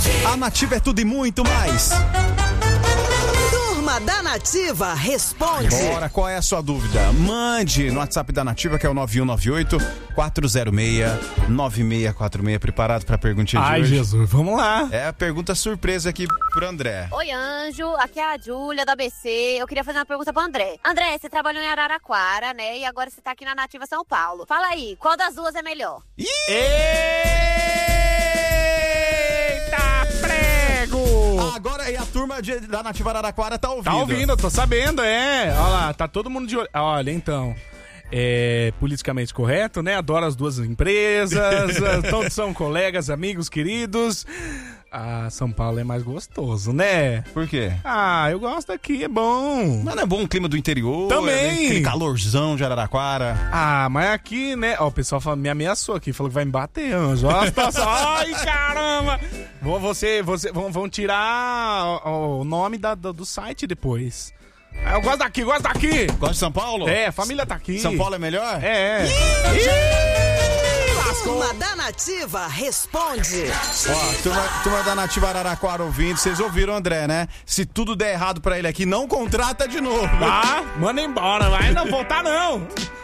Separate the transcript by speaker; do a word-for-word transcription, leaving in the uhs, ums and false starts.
Speaker 1: A Nativa é tudo e muito mais.
Speaker 2: Turma da Nativa responde.
Speaker 1: Bora, qual é a sua dúvida? Mande no WhatsApp da Nativa, que é o nove um nove oito, quatro zero seis, nove seis quatro seis. Preparado pra perguntinha de
Speaker 3: Ai,
Speaker 1: hoje?
Speaker 3: Ai, Jesus, vamos lá.
Speaker 1: É a pergunta surpresa aqui pro André.
Speaker 4: Oi, Anjo, aqui é a Júlia da A B C. Eu queria fazer uma pergunta pro André. André, você trabalhou em Araraquara, né? E agora você tá aqui na Nativa São Paulo. Fala aí, qual das duas é melhor?
Speaker 3: Ih! Eita, prego!
Speaker 1: Agora aí a turma de, da Nativa Araraquara tá ouvindo.
Speaker 3: Tá ouvindo, eu tô sabendo, é. Olha lá, tá todo mundo de olho. Olha, então... É politicamente correto, né? Adoro as duas empresas, todos são colegas, amigos, queridos. Ah, São Paulo é mais gostoso, né?
Speaker 1: Por quê?
Speaker 3: Ah, eu gosto aqui, é bom.
Speaker 1: Mas não é bom o clima do interior?
Speaker 3: Também.
Speaker 1: Aquele calorzão de Araraquara.
Speaker 3: Ah, mas aqui, né? Ó, o pessoal fala, me ameaçou aqui, falou que vai me bater, Anjo. Ó, ai, caramba! Vão, você, você, vão, vão tirar o, o nome da, do, do site depois. Eu gosto daqui, gosto daqui!
Speaker 1: Gosta de São Paulo?
Speaker 3: É, a família tá aqui.
Speaker 1: São Paulo é melhor?
Speaker 3: É, é.
Speaker 2: Ih,
Speaker 3: Ih, lascou!
Speaker 2: Turma da Nativa responde.
Speaker 1: Ó, turma, turma da Nativa Araraquara ouvindo, vocês ouviram o André, né? Se tudo der errado pra ele aqui, não contrata de novo.
Speaker 3: Tá, manda embora, vai não voltar não.